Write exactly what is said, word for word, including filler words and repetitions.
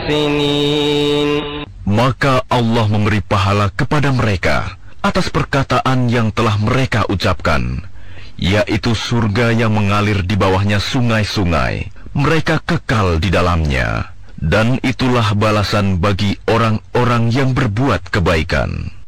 Maka Allah memberi pahala kepada mereka atas perkataan yang telah mereka ucapkan, yaitu surga yang mengalir di bawahnya sungai-sungai. Mereka kekal di dalamnya, dan itulah balasan bagi orang-orang yang berbuat kebaikan.